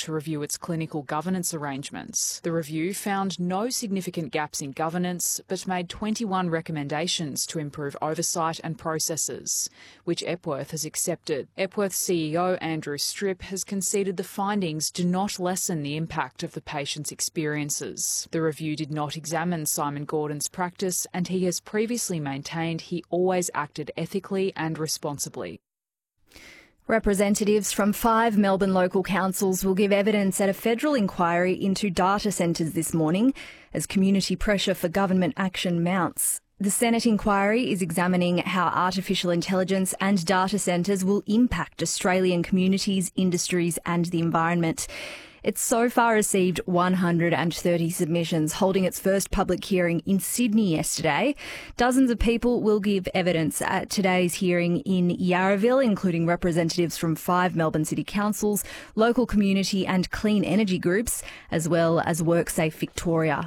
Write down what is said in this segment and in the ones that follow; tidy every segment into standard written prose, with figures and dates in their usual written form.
to review its clinical governance arrangements. The review found no significant gaps in governance, but made 21 recommendations to improve oversight and processes, which Epworth has accepted. Epworth CEO Andrew Strip has conceded the findings do not lessen the impact of the patient's experiences. The review did not examine Simon Gordon's practice, and he has previously maintained he always acted ethically and responsibly. Representatives from 5 Melbourne local councils will give evidence at a federal inquiry into data centres this morning as community pressure for government action mounts. The Senate inquiry is examining how artificial intelligence and data centres will impact Australian communities, industries and the environment. It's so far received 130 submissions, holding its first public hearing in Sydney yesterday. Dozens of people will give evidence at today's hearing in Yarraville, including representatives from 5 Melbourne City Councils, local community and clean energy groups, as well as WorkSafe Victoria.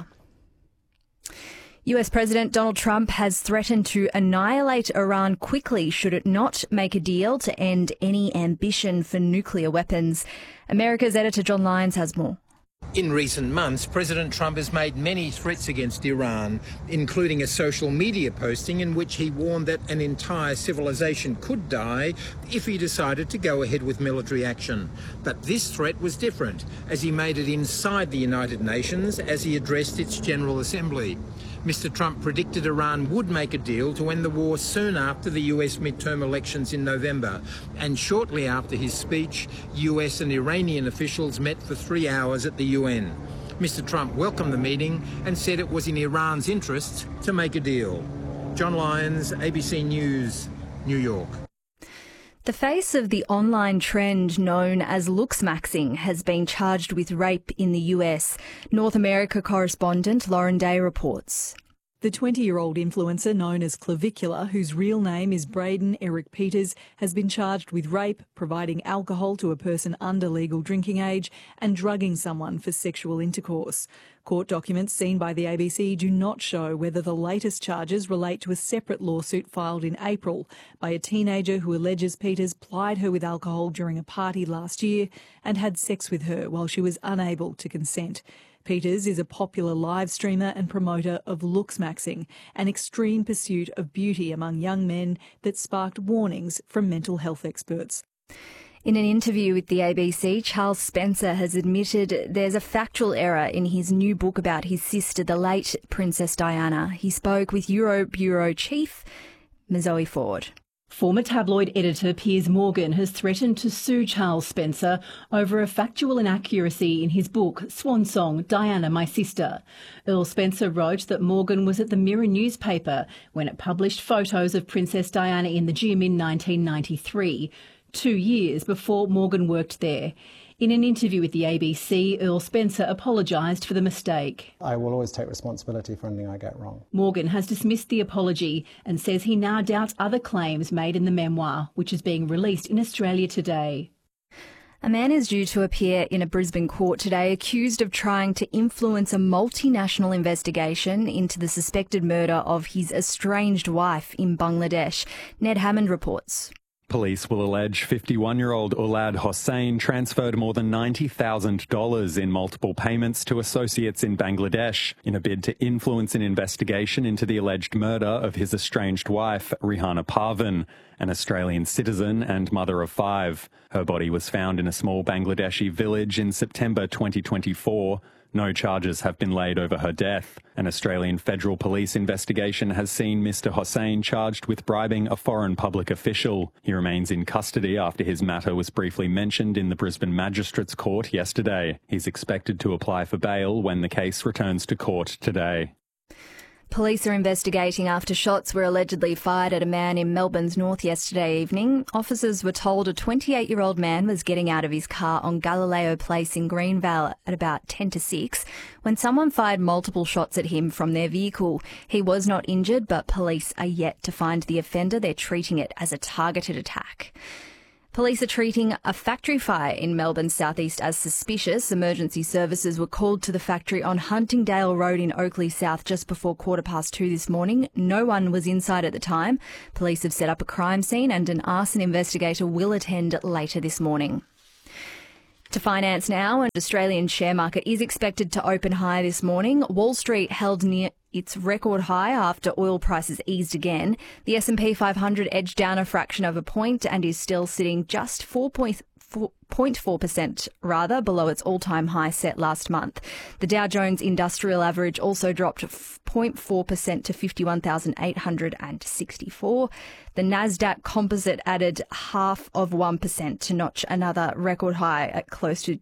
US President Donald Trump has threatened to annihilate Iran quickly should it not make a deal to end any ambition for nuclear weapons. America's editor John Lyons has more. In recent months, President Trump has made many threats against Iran, including a social media posting in which he warned that an entire civilization could die if he decided to go ahead with military action. But this threat was different, as he made it inside the United Nations as he addressed its General Assembly. Mr. Trump predicted Iran would make a deal to end the war soon after the US midterm elections in November. And shortly after his speech, US and Iranian officials met for 3 hours at the UN. Mr. Trump welcomed the meeting and said it was in Iran's interests to make a deal. John Lyons, ABC News, New York. The face of the online trend known as looksmaxing has been charged with rape in the US. North America correspondent Lauren Day reports. The 20-year-old influencer known as Clavicular, whose real name is Braden Eric Peters, has been charged with rape, providing alcohol to a person under legal drinking age and drugging someone for sexual intercourse. Court documents seen by the ABC do not show whether the latest charges relate to a separate lawsuit filed in April by a teenager who alleges Peters plied her with alcohol during a party last year and had sex with her while she was unable to consent. Peters is a popular live streamer and promoter of looksmaxing, an extreme pursuit of beauty among young men that sparked warnings from mental health experts. In an interview with the ABC, Charles Spencer has admitted there's a factual error in his new book about his sister, the late Princess Diana. He spoke with Euro Bureau Chief Zoe Ford. Former tabloid editor Piers Morgan has threatened to sue Charles Spencer over a factual inaccuracy in his book, Swan Song, Diana, My Sister. Earl Spencer wrote that Morgan was at the Mirror newspaper when it published photos of Princess Diana in the gym in 1993, 2 years before Morgan worked there. In an interview with the ABC, Earl Spencer apologised for the mistake. I will always take responsibility for anything I get wrong. Morgan has dismissed the apology and says he now doubts other claims made in the memoir, which is being released in Australia today. A man is due to appear in a Brisbane court today accused of trying to influence a multinational investigation into the suspected murder of his estranged wife in Bangladesh. Ned Hammond reports. Police will allege 51-year-old Ulad Hossain transferred more than $90,000 in multiple payments to associates in Bangladesh in a bid to influence an investigation into the alleged murder of his estranged wife, Rihana Parvin, an Australian citizen and mother of 5. Her body was found in a small Bangladeshi village in September 2024. No charges have been laid over her death. An Australian Federal Police investigation has seen Mr Hossain charged with bribing a foreign public official. He remains in custody after his matter was briefly mentioned in the Brisbane Magistrates Court yesterday. He's expected to apply for bail when the case returns to court today. Police are investigating after shots were allegedly fired at a man in Melbourne's north yesterday evening. Officers were told a 28-year-old man was getting out of his car on Galileo Place in Greenvale at about 10 to 6 when someone fired multiple shots at him from their vehicle. He was not injured, but police are yet to find the offender. They're treating it as a targeted attack. Police are treating a factory fire in Melbourne's southeast as suspicious. Emergency services were called to the factory on Huntingdale Road in Oakley South just before 2:15 this morning. No one was inside at the time. Police have set up a crime scene and an arson investigator will attend later this morning. To finance now, an Australian share market is expected to open higher this morning. Wall Street held near its record high after oil prices eased again. The S&P 500 edged down a fraction of a point and is still sitting just 0.4% below its all-time high set last month. The Dow Jones Industrial Average also dropped 0.4% to 51,864. The Nasdaq Composite added 0.5% to notch another record high at close to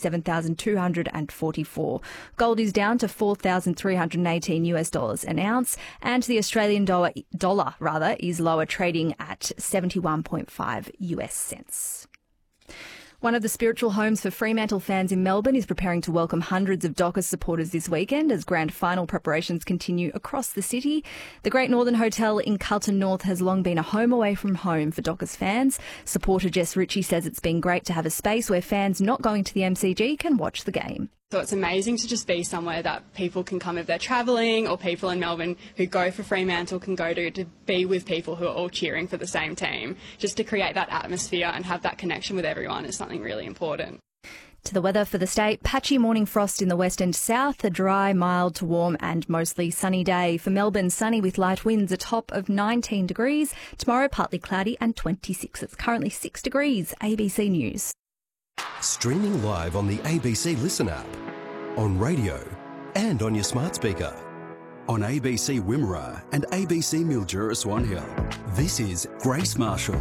27,244. Gold is down to $4,318 an ounce, and the Australian dollar is lower, trading at 71.5 US cents. One of the spiritual homes for Fremantle fans in Melbourne is preparing to welcome hundreds of Dockers supporters this weekend as grand final preparations continue across the city. The Great Northern Hotel in Carlton North has long been a home away from home for Dockers fans. Supporter Jess Ritchie says it's been great to have a space where fans not going to the MCG can watch the game. So it's amazing to just be somewhere that people can come if they're travelling, or people in Melbourne who go for Fremantle can go to be with people who are all cheering for the same team. Just to create that atmosphere and have that connection with everyone is something really important. To the weather for the state, patchy morning frost in the west and south, a dry, mild to warm and mostly sunny day. For Melbourne, sunny with light winds, a top of 19 degrees. Tomorrow, partly cloudy and 26. It's currently 6 degrees. ABC News. Streaming live on the ABC Listen app, on radio and on your smart speaker. On ABC Wimmera and ABC Mildura Swan Hill. This is Grace Marshall.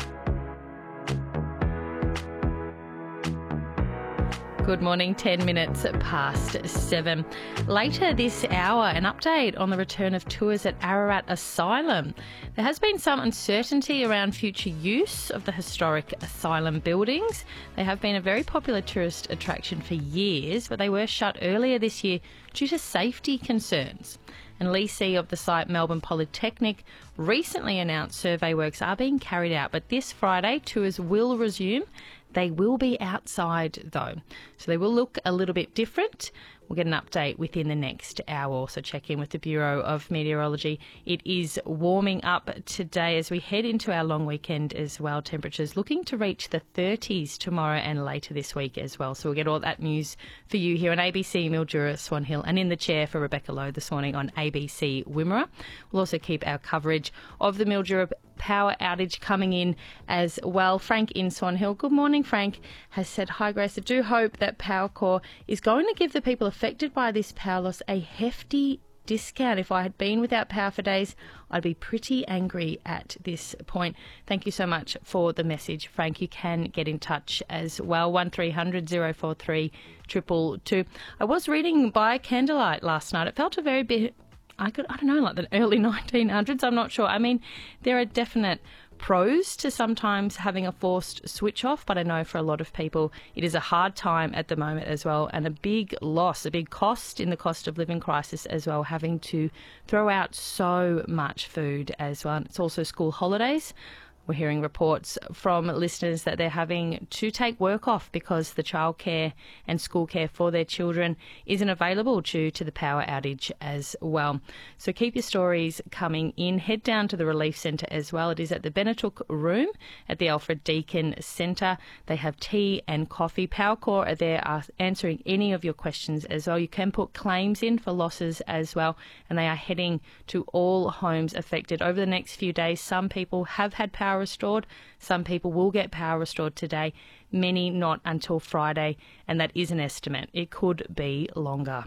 Good morning, 10 minutes past 7. Later this hour, an update on the return of tours at Ararat Asylum. There has been some uncertainty around future use of the historic asylum buildings. They have been a very popular tourist attraction for years, but they were shut earlier this year due to safety concerns. And leasee of the site, Melbourne Polytechnic, recently announced survey works are being carried out, but this Friday tours will resume. They will be outside though, so they will look a little bit different. We'll get an update within the next hour. Also check in with the Bureau of Meteorology. It is warming up today as we head into our long weekend as well. Temperatures looking to reach the 30s tomorrow and later this week as well. So we'll get all that news for you here on ABC Mildura Swan Hill and in the chair for Rebecca Lowe this morning on ABC Wimmera. We'll also keep our coverage of the Mildura power outage coming in as well. Frank in Swan Hill. Good morning, Frank. Has said, hi Grace, I do hope that Powercor is going to give the people affected by this power loss a hefty discount. If I had been without power for days, I'd be pretty angry at this point. Thank you so much for the message, Frank. You can get in touch as well. 1300 043 222. I was reading By Candlelight last night. It felt a very bit, I don't know, like the early 1900s. I'm not sure. I mean, there are definite pros to sometimes having a forced switch off, but I know for a lot of people it is a hard time at the moment as well, and a big loss, a big cost in the cost of living crisis as well, having to throw out so much food as well. And it's also school holidays. We're hearing reports from listeners that they're having to take work off because the childcare and school care for their children isn't available due to the power outage as well. So keep your stories coming in. Head down to the Relief Centre as well. It is at the Benetook Room at the Alfred Deakin Centre. They have tea and coffee. Powercor are there answering any of your questions as well. You can put claims in for losses as well, and they are heading to all homes affected over the next few days. Some people have had power restored. Some people will get power restored today, many not until Friday, and that is an estimate. It could be longer.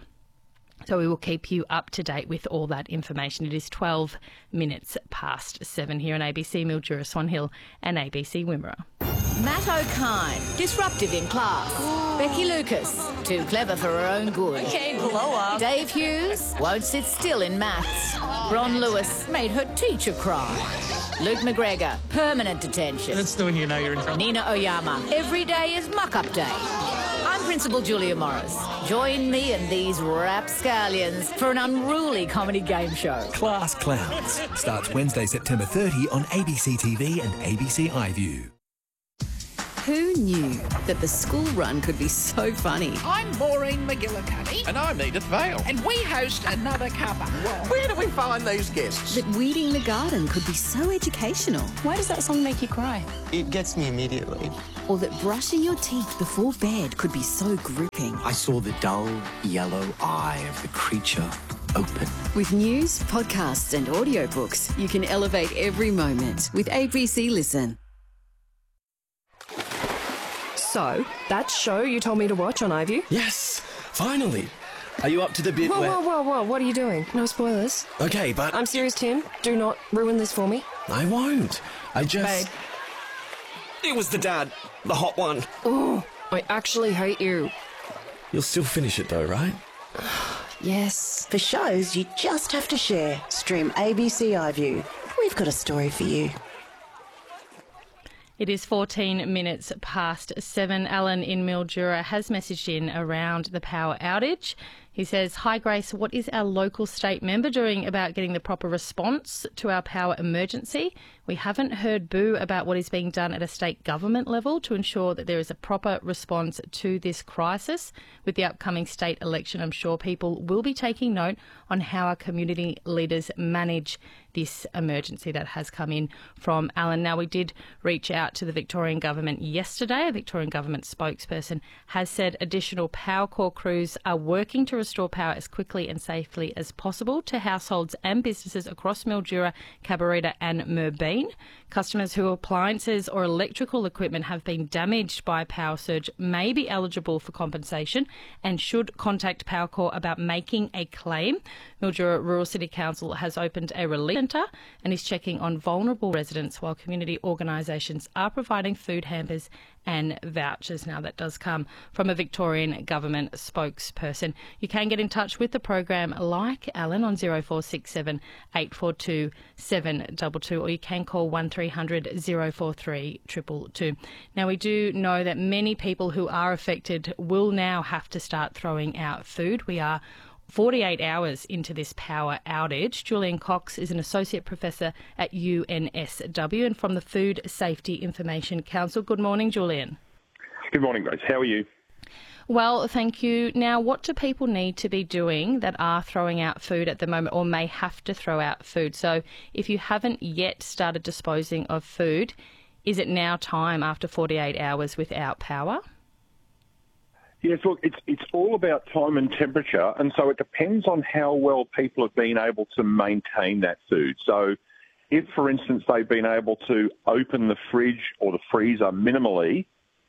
So we will keep you up to date with all that information. It is 12 minutes past 7 here on ABC Mildura Swan Hill and ABC Wimmera. Matt O'Kine, disruptive in class. Becky Lucas, too clever for her own good. Okay, blow up. Dave Hughes, won't sit still in maths. Ron Lewis made her teacher cry. Luke McGregor, permanent detention. That's the one you know you're in trouble. Nina Oyama, every day is muck-up day. I'm Principal Julia Morris. Join me and these rapscallions for an unruly comedy game show. Class Clowns starts Wednesday, September 30 on ABC TV and ABC iView. Who knew that the school run could be so funny? I'm Maureen McGillicuddy. And I'm Edith Vale. And we host Another Cuppa. Where do we find these guests? That weeding the garden could be so educational. Why does that song make you cry? It gets me immediately. Or that brushing your teeth before bed could be so gripping. I saw the dull yellow eye of the creature open. With news, podcasts and audiobooks, you can elevate every moment with ABC Listen. So, that show you told me to watch on iView? Yes, finally. Are you up to the bit where... Whoa, what are you doing? No spoilers. Okay, but... I'm serious, Tim. Do not ruin this for me. I won't. I just... Babe. It was the dad. The hot one. Oh, I actually hate you. You'll still finish it though, right? Yes. For shows you just have to share, stream ABC iView. We've got a story for you. It is 14 minutes past 7. Alan in Mildura has messaged in around the power outage. He says, "Hi Grace, what is our local state member doing about getting the proper response to our power emergency? We haven't heard boo about what is being done at a state government level to ensure that there is a proper response to this crisis. With the upcoming state election, I'm sure people will be taking note on how our community leaders manage this emergency." That has come in from Alan. Now, we did reach out to the Victorian Government yesterday. A Victorian Government spokesperson has said additional Power Corps crews are working to restore power as quickly and safely as possible to households and businesses across Mildura, Cabarita and Merbeen. Customers whose appliances or electrical equipment have been damaged by a power surge may be eligible for compensation and should contact Power Corps about making a claim. Mildura Rural City Council has opened a relief centre and is checking on vulnerable residents while community organisations are providing food hampers and vouchers. Now, that does come from a Victorian Government spokesperson. You can get in touch with the program like Alan on 0467 842 722, or you can call 1300 043 222. Now, we do know that many people who are affected will now have to start throwing out food. We are 48 hours into this power outage. Julian Cox is an Associate Professor at UNSW and from the Food Safety Information Council. Good morning, Julian. Good morning, Grace. How are you? Well, thank you. Now, what do people need to be doing that are throwing out food at the moment or may have to throw out food? So if you haven't yet started disposing of food, is it now time after 48 hours without power? Yes, look, it's all about time and temperature, and so it depends on how well people have been able to maintain that food. So if, for instance, they've been able to open the fridge or the freezer minimally,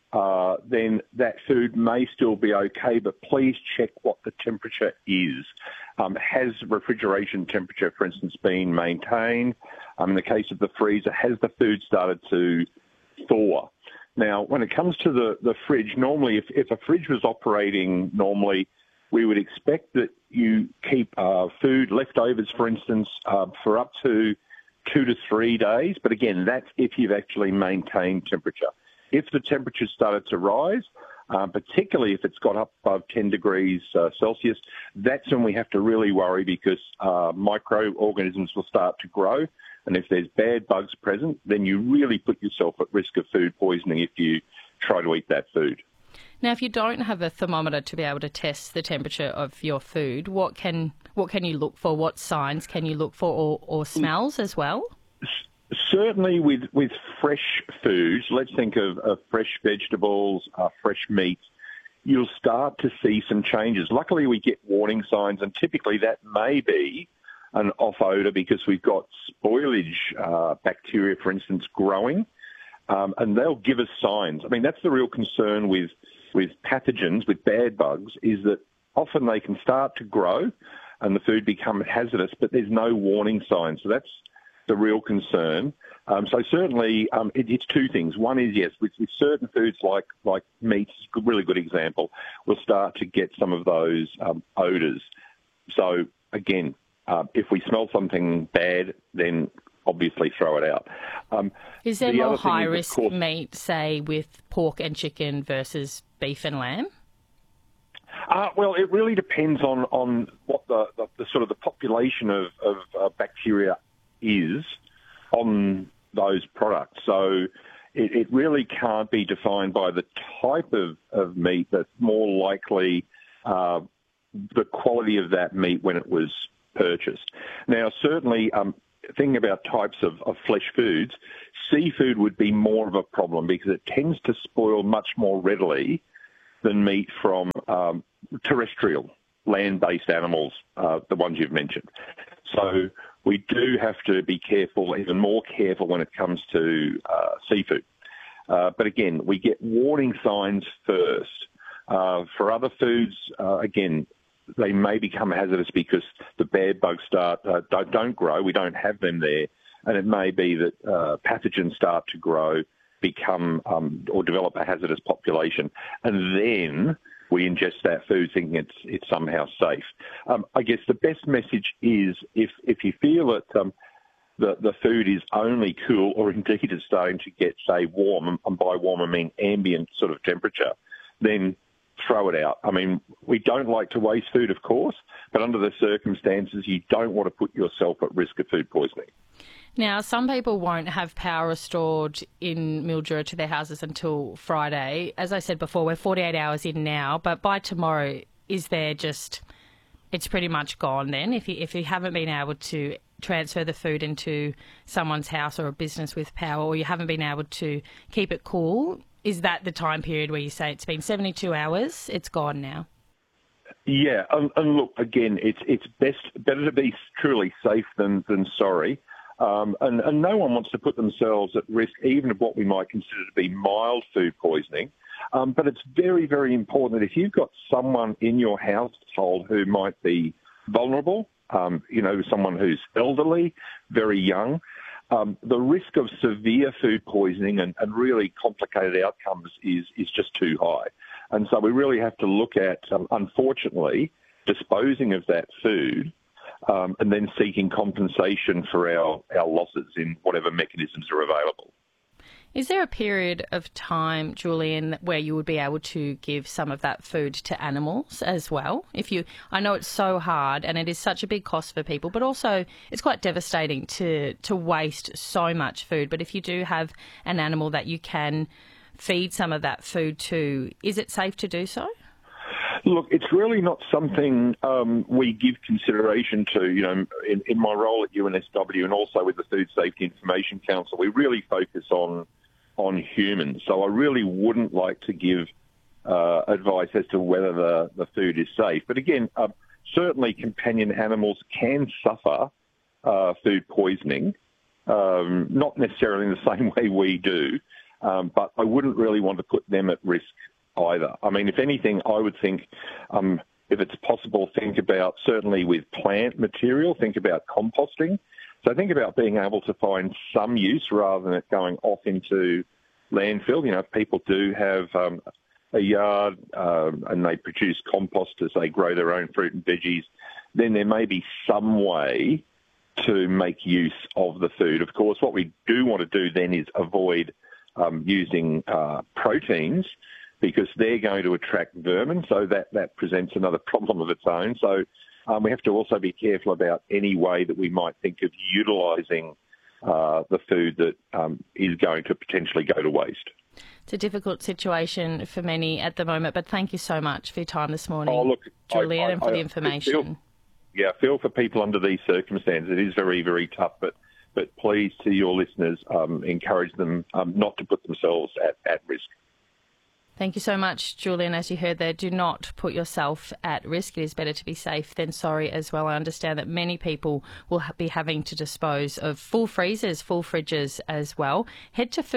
then that food may still be okay, but please check what the temperature is. Has refrigeration temperature, for instance, been maintained? In the case of the freezer, has the food started to thaw? Now, when it comes to the fridge, normally if a fridge was operating normally, we would expect that you keep food, leftovers, for instance, for up to 2 to 3 days. But again, that's if you've actually maintained temperature. If the temperature started to rise, particularly if it's got up above 10 degrees Celsius, that's when we have to really worry because microorganisms will start to grow. And if there's bad bugs present, then you really put yourself at risk of food poisoning if you try to eat that food. Now, if you don't have a thermometer to be able to test the temperature of your food, what can you look for? What signs can you look for or smells as well? Certainly with fresh foods, let's think of fresh vegetables, fresh meats, you'll start to see some changes. Luckily, we get warning signs, and typically that may be an off odour because we've got spoilage bacteria, for instance, growing, and they'll give us signs. I mean, that's the real concern with pathogens, with bad bugs, is that often they can start to grow and the food become hazardous, but there's no warning signs. So that's the real concern. So certainly it's two things. One is, yes, with certain foods like meats, a really good example, we'll start to get some of those odours. So again, if we smell something bad, then obviously throw it out. Is there more high-risk meat, say, with pork and chicken versus beef and lamb? Well, it really depends on what the sort of the population of bacteria is on those products. So it really can't be defined by the type of meat that's more likely the quality of that meat when it was purchased. Now, certainly, thinking about types of flesh foods, seafood would be more of a problem because it tends to spoil much more readily than meat from terrestrial, land-based animals, the ones you've mentioned. So we do have to be careful, even more careful when it comes to seafood. But again, we get warning signs first. For other foods, again, they may become hazardous because the bad bugs don't grow. We don't have them there. And it may be that pathogens start to grow, become or develop a hazardous population. And then we ingest that food thinking it's somehow safe. I guess the best message is if you feel that the food is only cool or indeed is starting to get, say, warm, and by warm I mean ambient sort of temperature, then throw it out. I mean, we don't like to waste food, of course, but under the circumstances, you don't want to put yourself at risk of food poisoning. Now, some people won't have power restored in Mildura to their houses until Friday. As I said before, we're 48 hours in now, but by tomorrow, is there just, it's pretty much gone then? If you haven't been able to transfer the food into someone's house or a business with power, or you haven't been able to keep it cool, is that the time period where you say it's been 72 hours, it's gone now? Yeah, and look, again, it's better to be truly safe than sorry. And no one wants to put themselves at risk, even of what we might consider to be mild food poisoning. But it's very, very important that if you've got someone in your household who might be vulnerable, someone who's elderly, very young, the risk of severe food poisoning and really complicated outcomes is just too high. And so we really have to look at, unfortunately, disposing of that food and then seeking compensation for our losses in whatever mechanisms are available. Is there a period of time, Julian, where you would be able to give some of that food to animals as well? I know it's so hard and it is such a big cost for people, but also it's quite devastating to waste so much food. But if you do have an animal that you can feed some of that food to, is it safe to do so? Look, it's really not something we give consideration to. In my role at UNSW and also with the Food Safety Information Council, we really focus on humans. So I really wouldn't like to give advice as to whether the food is safe. But again, certainly companion animals can suffer food poisoning, not necessarily in the same way we do, but I wouldn't really want to put them at risk either. I mean, if anything, I would think if it's possible, think about, certainly with plant material, think about composting. So think about being able to find some use rather than it going off into landfill. If people do have a yard and they produce compost as they grow their own fruit and veggies, then there may be some way to make use of the food. Of course, what we do want to do then is avoid using proteins, because they're going to attract vermin, so that presents another problem of its own. So we have to also be careful about any way that we might think of utilising the food that is going to potentially go to waste. It's a difficult situation for many at the moment, but thank you so much for your time this morning, Julian, and for the information. Feel for people under these circumstances. It is very, very tough, but please, to your listeners, encourage them not to put themselves at risk. Thank you so much, Julian. As you heard there, do not put yourself at risk. It is better to be safe than sorry as well. I understand that many people will be having to dispose of full freezers, full fridges as well. Head to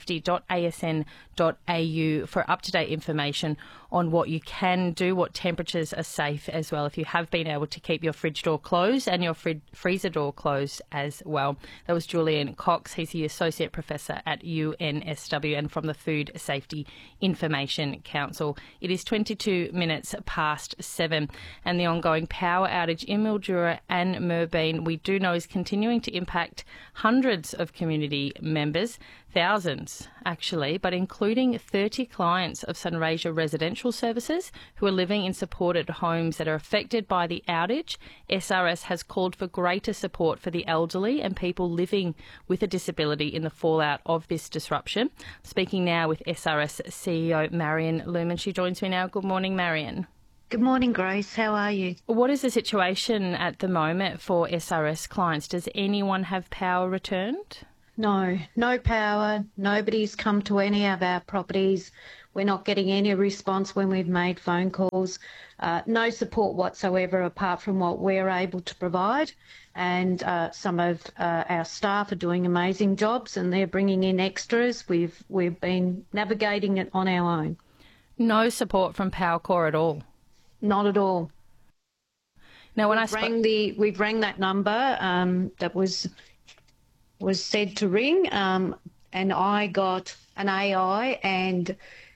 foodsafety.asn.au for up-to-date information on what you can do, what temperatures are safe as well, if you have been able to keep your fridge door closed and your freezer door closed as well. That was Julian Cox. He's the Associate Professor at UNSW and from the Food Safety Information Council. It is 22 minutes past 7 and the ongoing power outage in Mildura and Moorabool we do know is continuing to impact hundreds of community members. Thousands, actually, but including 30 clients of Sunraysia Residential Services who are living in supported homes that are affected by the outage. SRS has called for greater support for the elderly and people living with a disability in the fallout of this disruption. Speaking now with SRS CEO Marion Luman. She joins me now. Good morning, Marion. Good morning, Grace. How are you? What is the situation at the moment for SRS clients? Does anyone have power returned? No power. Nobody's come to any of our properties. We're not getting any response when we've made phone calls. No support whatsoever apart from what we're able to provide. And some of our staff are doing amazing jobs and they're bringing in extras. We've been navigating it on our own. No support from Powercor at all? Not at all. Now, when we've rang that number that was said to ring, and I got an AI and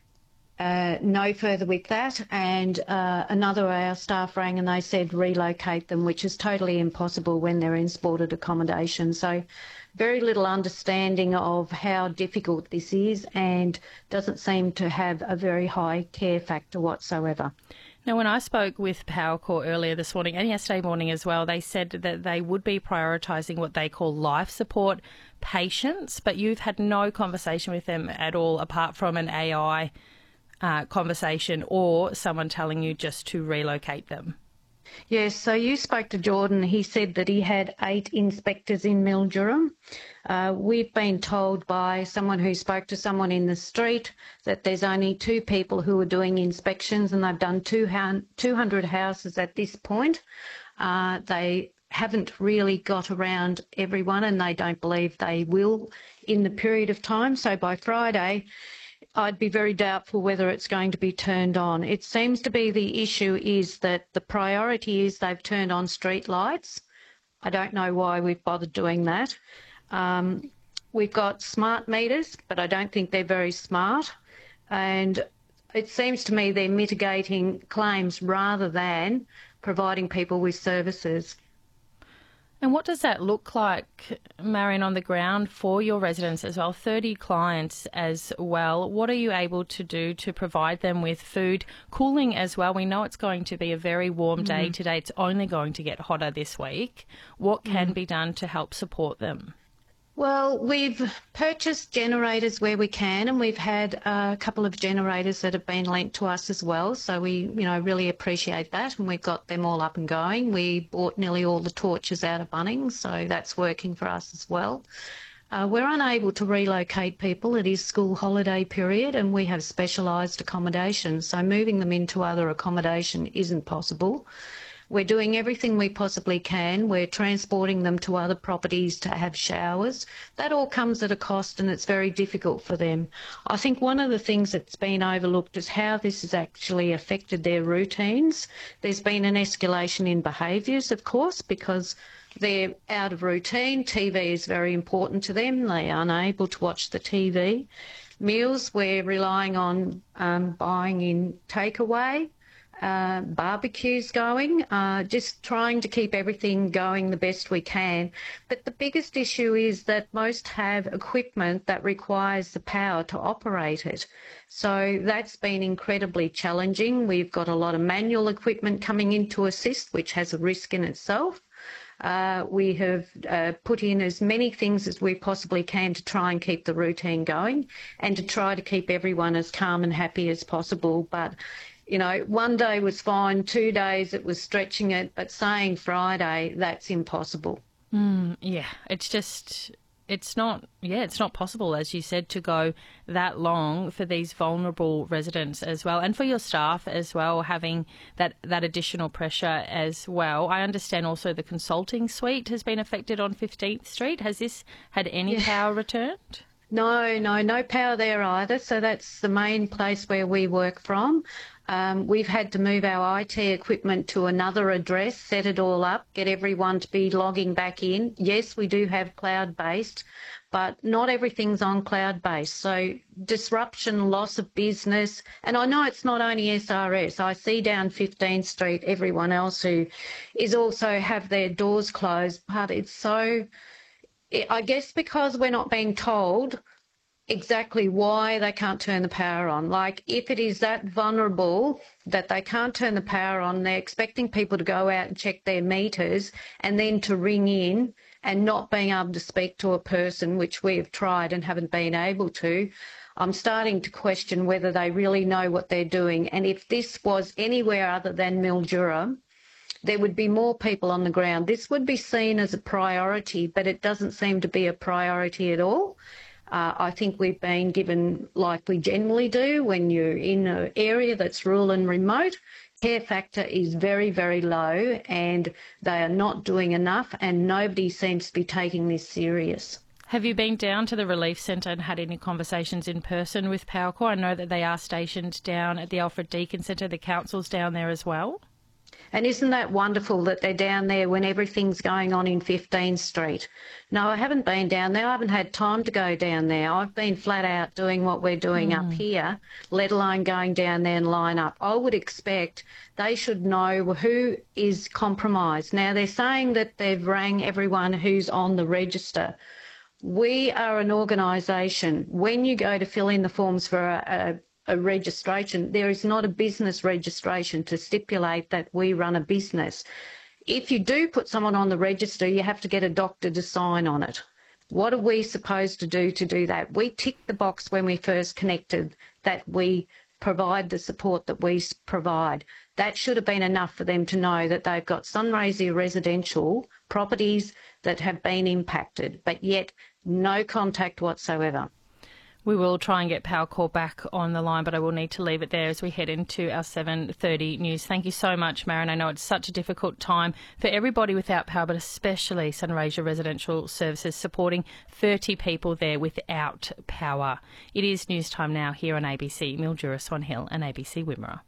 no further with that. And another of our staff rang and they said relocate them, which is totally impossible when they're in supported accommodation. So very little understanding of how difficult this is and doesn't seem to have a very high care factor whatsoever. Now, when I spoke with Powercor earlier this morning and yesterday morning as well, they said that they would be prioritising what they call life support patients, but you've had no conversation with them at all apart from an AI conversation or someone telling you just to relocate them. Yes, so you spoke to Jordan. He said that he had 8 inspectors in Mildura. We've been told by someone who spoke to someone in the street that there's only 2 people who are doing inspections and they've done 200 houses at this point. They haven't really got around everyone and they don't believe they will in the period of time. So by Friday, I'd be very doubtful whether it's going to be turned on. It seems to be the issue is that the priority is they've turned on street lights. I don't know why we've bothered doing that. We've got smart meters, but I don't think they're very smart. And it seems to me they're mitigating claims rather than providing people with services. And what does that look like, Marion, on the ground for your residents as well? 30 clients as well. What are you able to do to provide them with food, cooling as well? We know it's going to be a very warm day today. It's only going to get hotter this week. What can be done to help support them? Well, we've purchased generators where we can, and we've had a couple of generators that have been lent to us as well. So we, really appreciate that, and we've got them all up and going. We bought nearly all the torches out of Bunnings, so that's working for us as well. We're unable to relocate people. It is school holiday period, and we have specialised accommodation, so moving them into other accommodation isn't possible. We're doing everything we possibly can. We're transporting them to other properties to have showers. That all comes at a cost and it's very difficult for them. I think one of the things that's been overlooked is how this has actually affected their routines. There's been an escalation in behaviours, of course, because they're out of routine. TV is very important to them. They are unable to watch the TV. Meals, we're relying on buying in takeaway. Barbecues going, just trying to keep everything going the best we can. But the biggest issue is that most have equipment that requires the power to operate it. So that's been incredibly challenging. We've got a lot of manual equipment coming in to assist, which has a risk in itself. We have put in as many things as we possibly can to try and keep the routine going and to try to keep everyone as calm and happy as possible. But one day was fine, 2 days it was stretching it, but saying Friday, that's impossible. It's not possible, as you said, to go that long for these vulnerable residents as well, and for your staff as well, having that additional pressure as well. I understand also the consulting suite has been affected on 15th Street. Has this had any power returned? No power there either. So that's the main place where we work from. We've had to move our IT equipment to another address, set it all up, get everyone to be logging back in. Yes, we do have cloud-based, but not everything's on cloud-based. So disruption, loss of business, and I know it's not only SRS. I see down 15th Street everyone else who is also have their doors closed, but it's so... I guess because we're not being told exactly why they can't turn the power on. Like, if it is that vulnerable that they can't turn the power on, they're expecting people to go out and check their meters and then to ring in and not being able to speak to a person, which we have tried and haven't been able to. I'm starting to question whether they really know what they're doing. And if this was anywhere other than Mildura, there would be more people on the ground. This would be seen as a priority, but it doesn't seem to be a priority at all. I think we've been given, like we generally do when you're in an area that's rural and remote, care factor is very, very low, and they are not doing enough, and nobody seems to be taking this serious. Have you been down to the relief centre and had any conversations in person with Powercor? I know that they are stationed down at the Alfred Deakin Centre. The council's down there as well. And isn't that wonderful that they're down there when everything's going on in 15th Street? No, I haven't been down there. I haven't had time to go down there. I've been flat out doing what we're doing up here, let alone going down there and line up. I would expect they should know who is compromised. Now, they're saying that they've rang everyone who's on the register. We are an organisation. When you go to fill in the forms for a registration, there is not a business registration to stipulate that we run a business. If you do put someone on the register, you have to get a doctor to sign on it. What are we supposed to do that? We ticked the box when we first connected that we provide the support that we provide. That should have been enough for them to know that they've got Sunraysia residential properties that have been impacted, but yet no contact whatsoever. We will try and get Powercor back on the line, but I will need to leave it there as we head into our 7:30 news. Thank you so much, Marion. I know it's such a difficult time for everybody without power, but especially Sunraysia Residential Services supporting 30 people there without power. It is news time now here on ABC Mildura, Swan Hill and ABC Wimmera.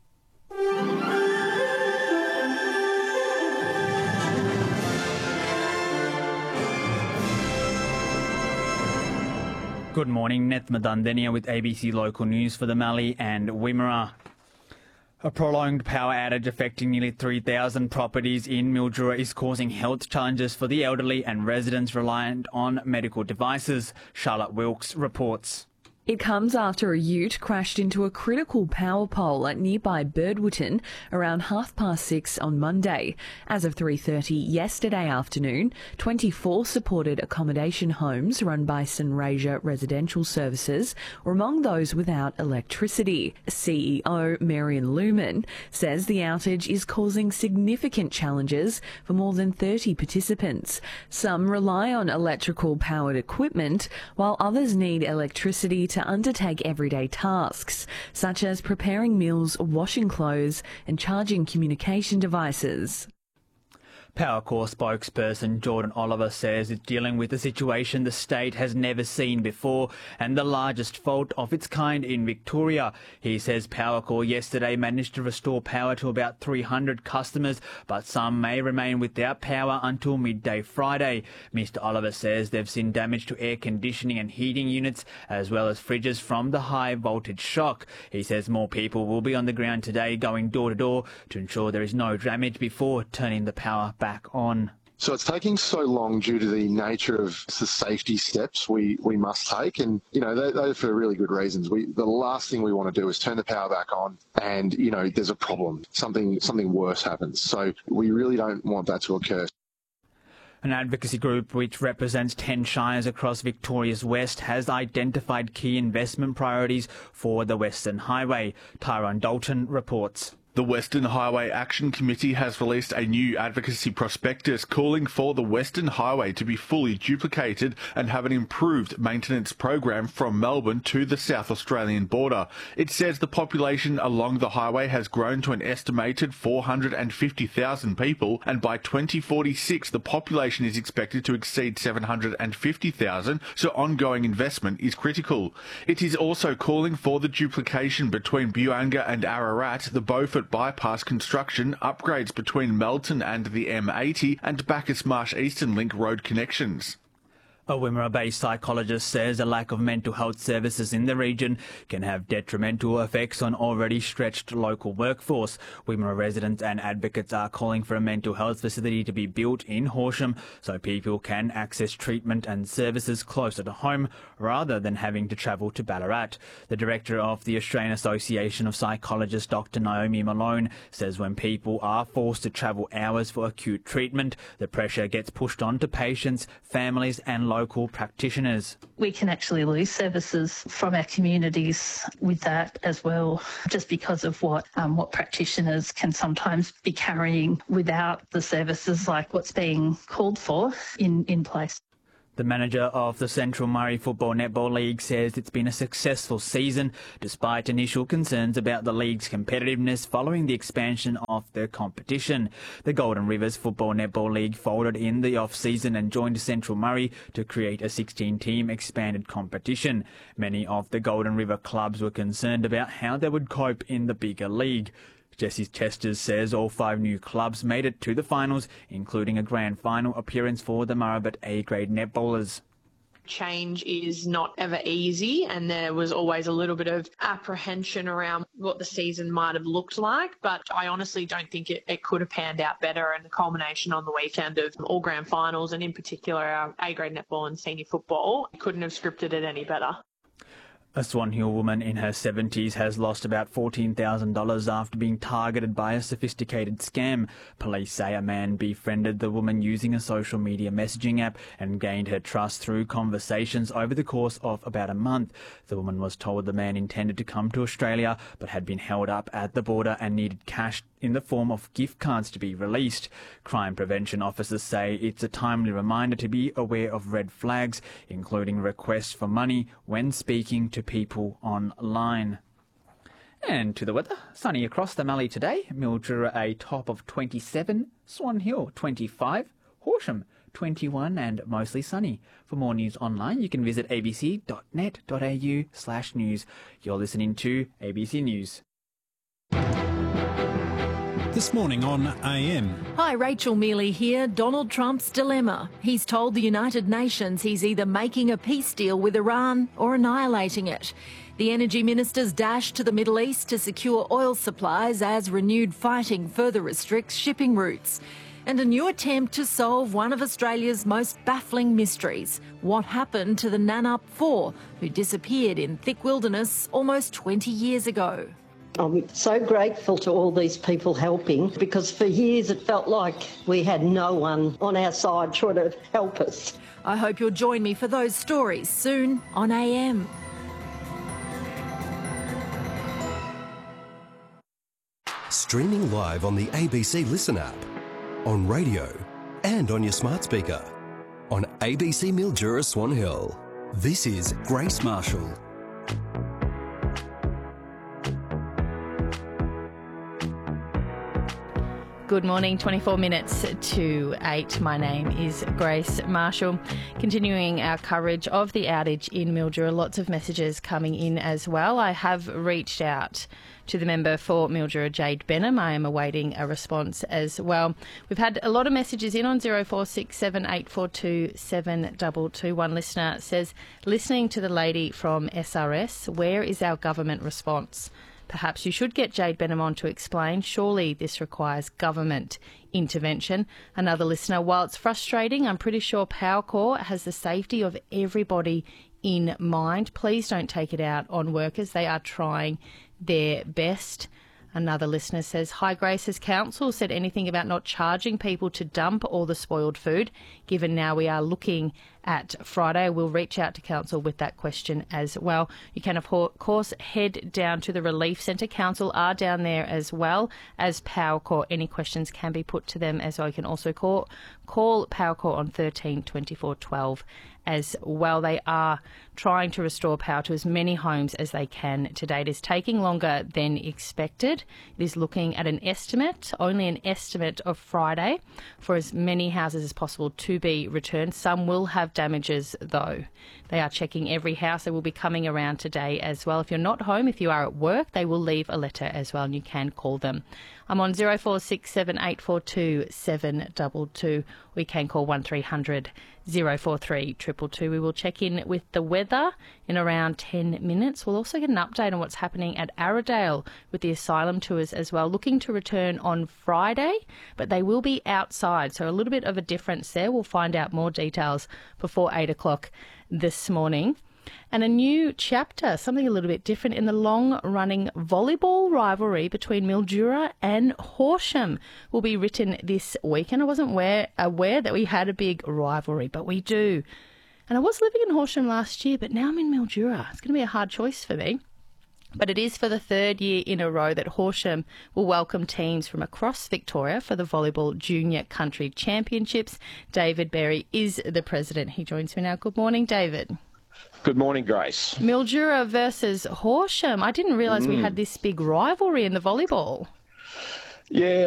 Good morning, Nethma Dundenia with ABC Local News for the Mallee and Wimmera. A prolonged power outage affecting nearly 3,000 properties in Mildura is causing health challenges for the elderly and residents reliant on medical devices. Charlotte Wilkes reports. It comes after a ute crashed into a critical power pole at nearby Birdwotton around 6:30 on Monday. As of 3:30 yesterday afternoon, 24 supported accommodation homes run by Sunraysia Residential Services were among those without electricity. CEO Marion Luman says the outage is causing significant challenges for more than 30 participants. Some rely on electrical-powered equipment, while others need electricity to undertake everyday tasks, such as preparing meals, washing clothes and charging communication devices. Powercor spokesperson Jordan Oliver says it's dealing with a situation the state has never seen before and the largest fault of its kind in Victoria. He says Powercor yesterday managed to restore power to about 300 customers, but some may remain without power until midday Friday. Mr. Oliver says they've seen damage to air conditioning and heating units as well as fridges from the high voltage shock. He says more people will be on the ground today going door to door to ensure there is no damage before turning the power back on. So it's taking so long due to the nature of the safety steps we must take, and they're for really good reasons. The last thing we want to do is turn the power back on and there's a problem, something worse happens. So we really don't want that to occur. An advocacy group which represents 10 shires across Victoria's west has identified key investment priorities for the Western Highway. Tyrone Dalton reports. The Western Highway Action Committee has released a new advocacy prospectus calling for the Western Highway to be fully duplicated and have an improved maintenance program from Melbourne to the South Australian border. It says the population along the highway has grown to an estimated 450,000 people, and by 2046 the population is expected to exceed 750,000, so ongoing investment is critical. It is also calling for the duplication between Buanga and Ararat, the Beaufort bypass construction, upgrades between Melton and the M80 and Bacchus Marsh Eastern Link road connections. A Wimmera-based psychologist says a lack of mental health services in the region can have detrimental effects on already stretched local workforce. Wimmera residents and advocates are calling for a mental health facility to be built in Horsham so people can access treatment and services closer to home rather than having to travel to Ballarat. The director of the Australian Association of Psychologists, Dr. Naomi Malone, says when people are forced to travel hours for acute treatment, the pressure gets pushed on to patients, families and local practitioners. We can actually lose services from our communities with that as well, just because of what practitioners can sometimes be carrying without the services like what's being called for in place. The manager of the Central Murray Football Netball League says it's been a successful season despite initial concerns about the league's competitiveness following the expansion of the competition. The Golden Rivers Football Netball League folded in the off-season and joined Central Murray to create a 16-team expanded competition. Many of the Golden River clubs were concerned about how they would cope in the bigger league. Jesse Chesters says all 5 new clubs made it to the finals, including a grand final appearance for the Murrabit A-grade netballers. Change is not ever easy, and there was always a little bit of apprehension around what the season might have looked like, but I honestly don't think it could have panned out better, and the culmination on the weekend of all grand finals, and in particular our A-grade netball and senior football, couldn't have scripted it any better. A Swan Hill woman in her 70s has lost about $14,000 after being targeted by a sophisticated scam. Police say a man befriended the woman using a social media messaging app and gained her trust through conversations over the course of about a month. The woman was told the man intended to come to Australia but had been held up at the border and needed cash in the form of gift cards to be released. Crime prevention officers say it's a timely reminder to be aware of red flags, including requests for money when speaking to people online. And to the weather, sunny across the Mallee today. Mildura a top of 27, Swan Hill 25, Horsham 21 and mostly sunny. For more news online, you can visit abc.net.au/news. You're listening to ABC News. This morning on AM. Hi, Rachel Mealy here. Donald Trump's dilemma. He's told the United Nations he's either making a peace deal with Iran or annihilating it. The energy minister's dash to the Middle East to secure oil supplies as renewed fighting further restricts shipping routes. And a new attempt to solve one of Australia's most baffling mysteries. What happened to the Nannup 4, who disappeared in thick wilderness almost 20 years ago? I'm so grateful to all these people helping, because for years it felt like we had no one on our side trying to help us. I hope you'll join me for those stories soon on AM. Streaming live on the ABC Listen app, on radio and on your smart speaker. On ABC Mildura Swan Hill. This is Grace Marshall. Good morning, 24 minutes to 8. My name is Grace Marshall. Continuing our coverage of the outage in Mildura, lots of messages coming in as well. I have reached out to the member for Mildura, Jade Benham. I am awaiting a response as well. We've had a lot of messages in on 0467842722. One listener says, listening to the lady from SRS, where is our government response? Perhaps you should get Jade Benham on to explain. Surely this requires government intervention. Another listener, while it's frustrating, I'm pretty sure Powercor has the safety of everybody in mind. Please don't take it out on workers. They are trying their best. Another listener says, hi Grace, has council said anything about not charging people to dump all the spoiled food? Given now we are looking at Friday, we'll reach out to council with that question as well. You can, of course, head down to the Relief Centre. Council are down there as well as Powercor. Any questions can be put to them as well. You can also call Powercor on 13 24 12 as well. They are trying to restore power to as many homes as they can today. It is taking longer than expected. It is looking at only an estimate of Friday for as many houses as possible to be returned. Some will have damages though. They are checking every house. They will be coming around today as well. If you're not home, if you are at work, they will leave a letter as well and you can call them. I'm on 0467842722. We can call 1300 0433 222. We will check in with the weather in around 10 minutes. We'll also get an update on what's happening at Arrowdale with the asylum tours as well, looking to return on Friday, but they will be outside, so a little bit of a difference there. We'll find out more details before 8 o'clock this morning. And a new chapter, something a little bit different, in the long-running volleyball rivalry between Mildura and Horsham will be written this weekend. I wasn't aware that we had a big rivalry, but we do. And I was living in Horsham last year, but now I'm in Mildura. It's going to be a hard choice for me. But it is for the third year in a row that Horsham will welcome teams from across Victoria for the Volleyball Junior Country Championships. David Berry is the president. He joins me now. Good morning, David. Good morning, Grace. Mildura versus Horsham. I didn't realise we had this big rivalry in the volleyball. Yeah,